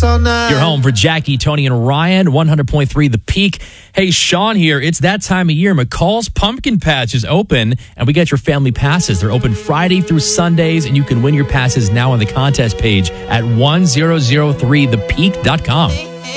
all night. You're home for Jackie, Tony, and Ryan, 100.3 The Peak. Hey, Sean here. It's that time of year. McCall's Pumpkin Patch is open, and we got your family passes. They're open Friday through Sundays, and you can win your passes now on the contest page at 1003thepeak.com.